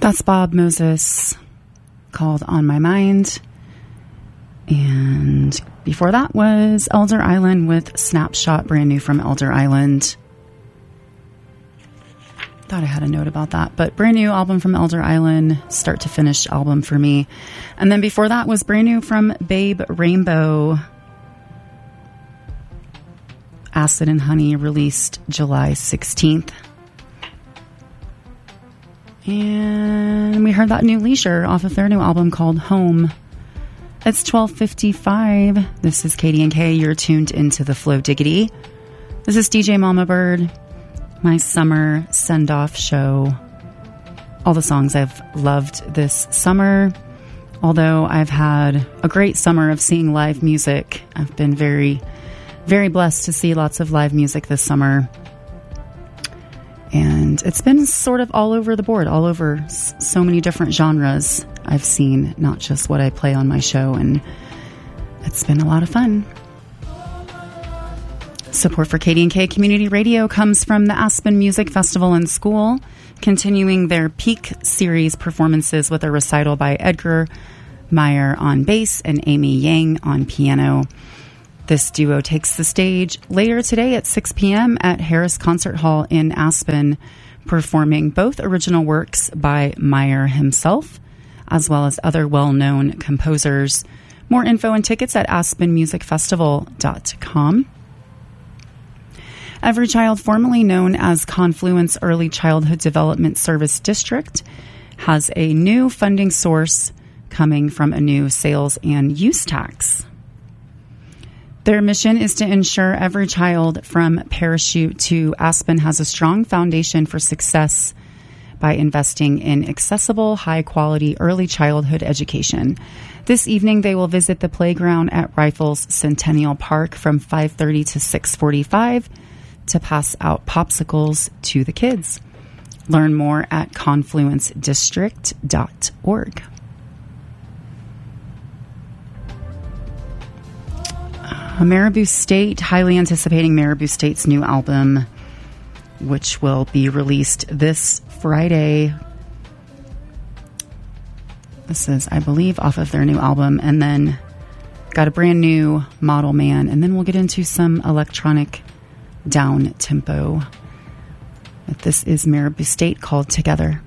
That's Bob Moses, called On My Mind. And before that was Elder Island with Snapshot, brand new from Elder Island. Thought I had a note about that, but brand new album from Elder Island, start to finish album for me. And then before that was brand new from Babe Rainbow, Acid and Honey, released July 16th. And we heard that new Leisure off of their new album called Home. It's 12:55. This is KD&K. You're tuned into the Flow Diggity. This is DJ Mama Bird, my summer send-off show. All the songs I've loved this summer. Although I've had a great summer of seeing live music. I've been very, very blessed to see lots of live music this summer. And it's been sort of all over the board, all over so many different genres I've seen, not just what I play on my show, and it's been a lot of fun. Support for KD&K Community Radio comes from the Aspen Music Festival and School, continuing their Peak Series performances with a recital by Edgar Meyer on bass and Amy Yang on piano. This duo takes the stage later today at 6 p.m. at Harris Concert Hall in Aspen, performing both original works by Meyer himself, as well as other well-known composers. More info and tickets at aspenmusicfestival.com. Every Child, formerly known as Confluence Early Childhood Development Service District, has a new funding source coming from a new sales and use tax. Their mission is to ensure every child from Parachute to Aspen has a strong foundation for success by investing in accessible, high-quality early childhood education. This evening, they will visit the playground at Rifles Centennial Park from 5:30 to 6:45 to pass out popsicles to the kids. Learn more at confluencedistrict.org. Marabou State, highly anticipating Marabou State's new album, which will be released this Friday. This is, I believe, off of their new album. And then got a brand new Model Man. And then we'll get into some electronic down tempo. But this is Marabou State, called Together.